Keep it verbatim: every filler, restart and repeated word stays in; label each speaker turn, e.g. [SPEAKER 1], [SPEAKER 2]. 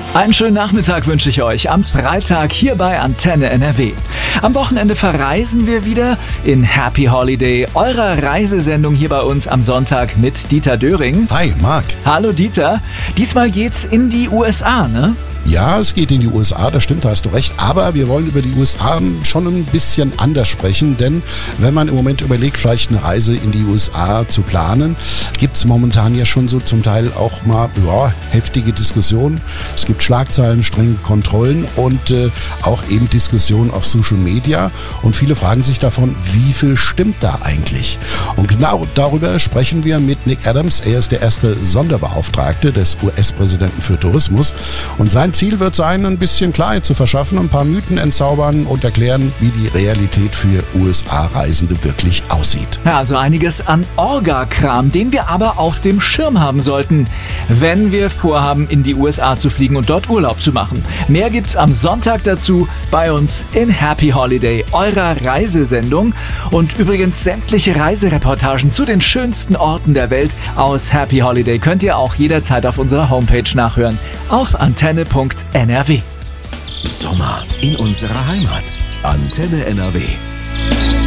[SPEAKER 1] Einen schönen Nachmittag wünsche ich euch am Freitag hier bei Antenne N R W. Am Wochenende verreisen wir wieder in Happy Holiday, eurer Reisesendung hier bei uns am Sonntag mit Dieter Döring.
[SPEAKER 2] Hi, Marc.
[SPEAKER 1] Hallo Dieter. Diesmal geht's in die U S A, ne?
[SPEAKER 2] Ja, es geht in die U S A, das stimmt, da hast du recht. Aber wir wollen über die U S A schon ein bisschen anders sprechen, denn wenn man im Moment überlegt, vielleicht eine Reise in die U S A zu planen, gibt es momentan ja schon so zum Teil auch mal ja, heftige Diskussionen. Es gibt Schlagzeilen, strenge Kontrollen und äh, auch eben Diskussionen auf Social Media. Und viele fragen sich davon, wie viel stimmt da eigentlich? Und genau darüber sprechen wir mit Nick Adams. Er ist der erste Sonderbeauftragte des U S-Präsidenten für Tourismus. Und sein Ziel wird sein, ein bisschen Klarheit zu verschaffen, ein paar Mythen entzaubern und erklären, wie die Realität für U S A-Reisende wirklich aussieht.
[SPEAKER 1] Ja, also einiges an Orga-Kram, den wir aber auf dem Schirm haben sollten, wenn wir vorhaben, in die U S A zu fliegen und dort Urlaub zu machen. Mehr gibt's am Sonntag dazu bei uns in Happy Holiday, eurer Reisesendung. Und übrigens sämtliche Reisereportagen zu den schönsten Orten der Welt aus Happy Holiday könnt ihr auch jederzeit auf unserer Homepage nachhören. Auf antenne punkt n r w.
[SPEAKER 3] Sommer in unserer Heimat. Antenne N R W.